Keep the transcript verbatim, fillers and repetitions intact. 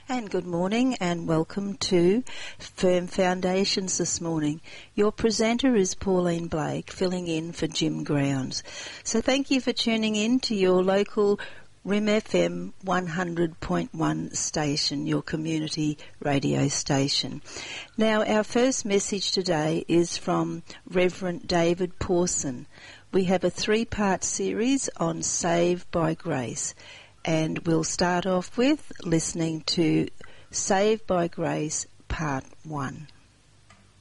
And good morning and welcome to Firm Foundations this morning. Your presenter is Pauline Blake, filling in for Jim Grounds. So thank you for tuning in to your local R I M F M one hundred point one station, your community radio station. Now, our first message today is from Reverend David Pawson. We have a three-part series on Saved by Grace, and we'll start off with listening to Saved by Grace Part one.